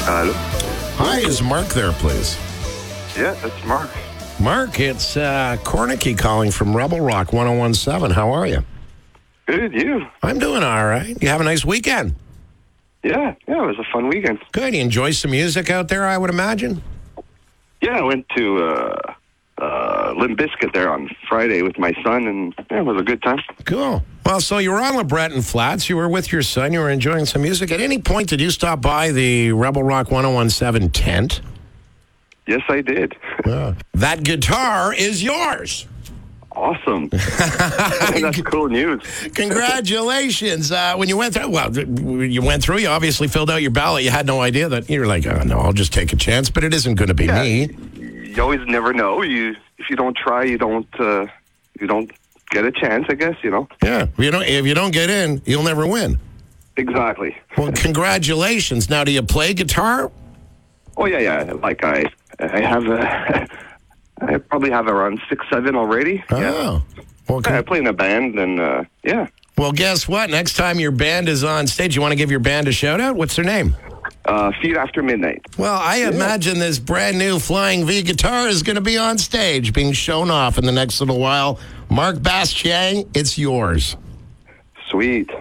Hello? Hi, is Mark there, please? Yeah, that's Mark. Mark, it's Cornicky calling from Rebel Rock 1017. How are you? Good, you? I'm doing all right. You have a nice weekend? Yeah, it was a fun weekend. Good. You enjoy some music out there, I would imagine? Yeah, I went to Limp Bizkit there on Friday with my son, and yeah, it was a good time. Cool. Well, so you were on LeBreton Flats. You were with your son. You were enjoying some music. At any point, did you stop by the Rebel Rock 1017 tent? Yes, I did. That guitar is yours. Awesome. That's cool news. Congratulations. When you went through, you obviously filled out your ballot. You had no idea that you were like, oh, no, I'll just take a chance, but it isn't going to be me. You always never know. If you don't try, you don't get a chance, I guess, you know? Yeah. If you don't get in, you'll never win. Exactly. Well, congratulations. Now, do you play guitar? Oh, yeah. Like I have I probably have around 6, 7 already. Oh. Yeah. Well, I play in a band, and yeah. Well, guess what? Next time your band is on stage, you want to give your band a shout-out? What's their name? Feet After Midnight. Well, I imagine this brand-new Flying V guitar is going to be on stage, being shown off in the next little while. Mark Bastiang, it's yours. Sweet.